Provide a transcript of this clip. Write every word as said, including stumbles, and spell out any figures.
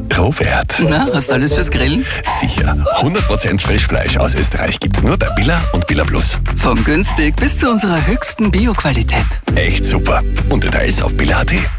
Rohwert. Na, hast du alles fürs Grillen? Sicher. hundert Prozent Frischfleisch aus Österreich gibt's nur bei Billa und Billa Plus. Von günstig bis zu unserer höchsten Bioqualität. Echt super. Und Details auf billa punkt at.